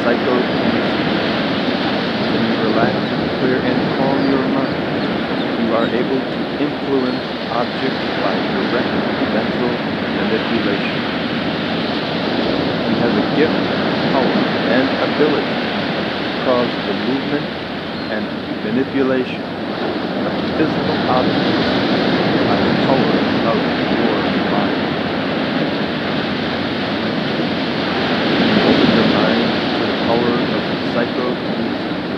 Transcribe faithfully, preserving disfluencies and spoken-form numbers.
psychokinesis. When you relax, clear, and calm your mind, you are able to influence objects by direct mental manipulation. He has a gift, power, and ability to cause the movement and manipulation of physical objects